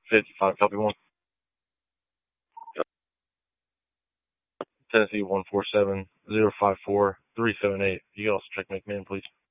55, copy 1. Tennessee 147-054-378. You can also check McMinn, please.